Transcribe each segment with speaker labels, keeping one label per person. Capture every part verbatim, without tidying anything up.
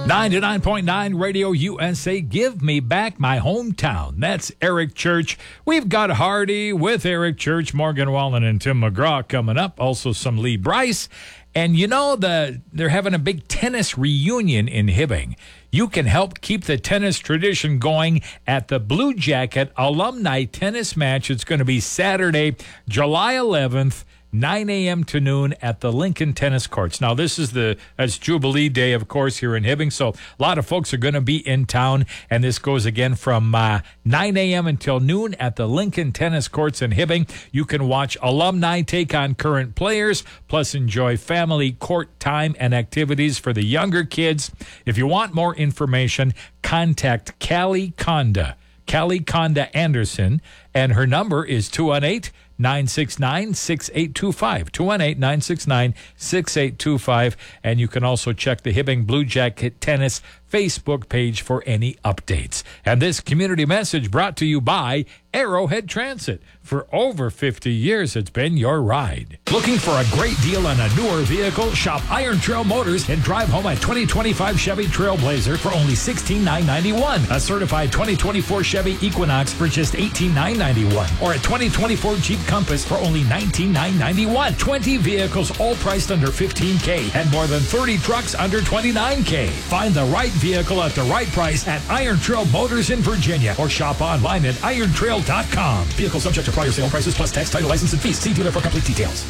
Speaker 1: ninety-nine point nine Radio U S A, give me back my hometown. That's Eric Church. We've got Hardy with Eric Church, Morgan Wallen, and Tim McGraw coming up. Also some Lee Bryce. And you know, the they're having a big tennis reunion in Hibbing. You can help keep the tennis tradition going at the Blue Jacket Alumni Tennis Match. It's going to be Saturday, July eleventh, nine a.m. to noon at the Lincoln Tennis Courts. Now, this is the that's Jubilee Day, of course, here in Hibbing, so a lot of folks are going to be in town, and this goes again from uh, nine a.m. until noon at the Lincoln Tennis Courts in Hibbing. You can watch alumni take on current players, plus enjoy family court time and activities for the younger kids. If you want more information, contact Callie Conda, Callie Conda Anderson, and her number is two one eight, nine six nine, six eight two five, two one eight, nine six nine, six eight two five, and you can also check the Hibbing Blue Jacket Tennis Facebook page for any updates. And this community message brought to you by Arrowhead Transit. For over fifty years, it's been your ride. Looking for a great deal on a newer vehicle? Shop Iron Trail Motors and drive home a twenty twenty-five Chevy Trailblazer for only sixteen thousand nine hundred ninety-one dollars. A certified twenty twenty-four Chevy Equinox for just eighteen thousand nine hundred ninety-one dollars. Or a twenty twenty-four Jeep Compass for only nineteen thousand nine hundred ninety-one dollars. twenty vehicles all priced under fifteen thousand dollars and more than thirty trucks under twenty-nine thousand dollars. Find the right vehicle at the right price at Iron Trail Motors in Virginia or shop online at iron trail dot com. Vehicle subject to prior sale prices plus tax, title, license, and fees. See dealer for complete details.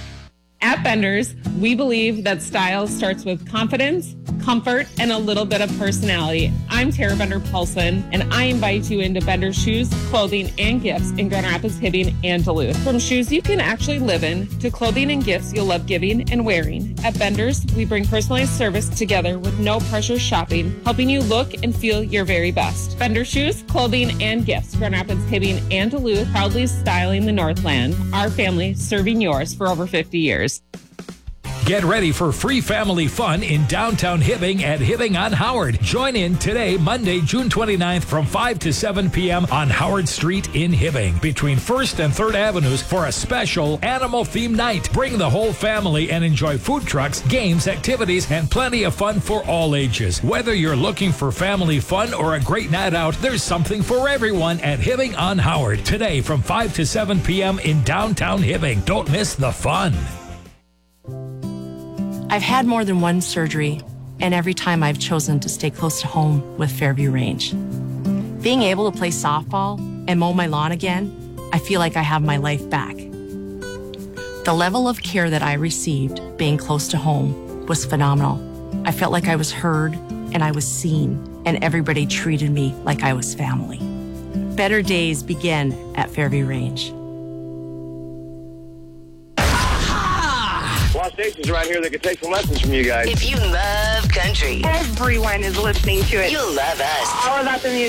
Speaker 2: At Benders, we believe that style starts with confidence, comfort, and a little bit of personality. I'm Tara Bender-Paulson, and I invite you into Benders shoes, clothing, and gifts in Grand Rapids, Hibbing, and Duluth. From shoes you can actually live in to clothing and gifts you'll love giving and wearing. At Benders, we bring personalized service together with no pressure shopping, helping you look and feel your very best. Benders shoes, clothing, and gifts, Grand Rapids, Hibbing, and Duluth, proudly styling the Northland. Our family serving yours for over fifty years.
Speaker 1: Get ready for free family fun in downtown Hibbing at Hibbing on Howard. Join in today, Monday, June twenty-ninth from five to seven p.m. on Howard Street in Hibbing between first and third Avenues for a special animal-themed night. Bring the whole family and enjoy food trucks, games, activities, and plenty of fun for all ages. Whether you're looking for family fun or a great night out, there's something for everyone at Hibbing on Howard today from five to seven p.m. in downtown Hibbing. Don't miss the fun.
Speaker 3: I've had more than one surgery, and every time I've chosen to stay close to home with Fairview Range. Being able to play softball and mow my lawn again, I feel like I have my life back. The level of care that I received being close to home was phenomenal. I felt like I was heard and I was seen, and everybody treated me like I was family. Better days begin at Fairview Range.
Speaker 4: A lot of stations around here that can take some lessons from you guys.
Speaker 5: If you love country,
Speaker 6: everyone is listening to it.
Speaker 5: You'll love us.
Speaker 6: All about the music.